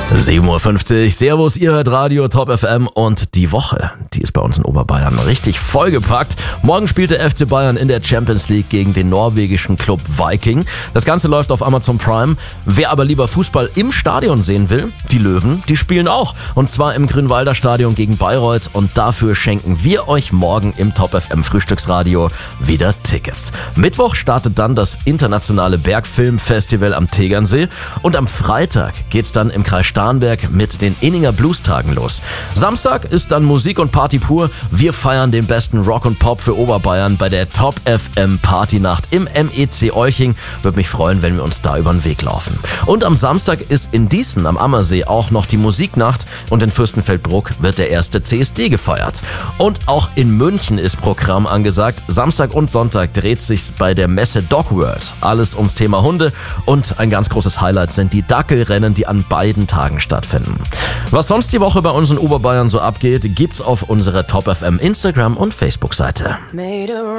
7:50 Uhr, Servus, ihr hört Radio Top FM und die Woche, die ist bei uns in Oberbayern richtig vollgepackt. Morgen spielt der FC Bayern in der Champions League gegen den norwegischen Club Viking. Das Ganze läuft auf Amazon Prime. Wer aber lieber Fußball im Stadion sehen will, die Löwen, die spielen auch. Und zwar im Grünwalder Stadion gegen Bayreuth und dafür schenken wir euch morgen im Top FM Frühstücksradio wieder Tickets. Mittwoch startet dann das internationale Bergfilmfestival am Tegernsee und am Freitag geht's dann im Kreis Starnberg mit den Inninger Blues-Tagen los. Samstag ist dann Musik und Party pur. Wir feiern den besten Rock und Pop für Oberbayern bei der Top FM Partynacht im MEC Olching. Würde mich freuen, wenn wir uns da über den Weg laufen. Und am Samstag ist in Dießen am Ammersee auch noch die Musiknacht und in Fürstenfeldbruck wird der erste CSD gefeiert. Und auch in München ist Programm angesagt. Samstag und Sonntag dreht sich's bei der Messe Dog World. Alles ums Thema Hunde und ein ganz großes Highlight sind die Dackelrennen, die an beiden Tagen stattfinden. Was sonst die Woche bei uns in Oberbayern so abgeht, gibt's auf unserer Top FM Instagram und Facebook-Seite.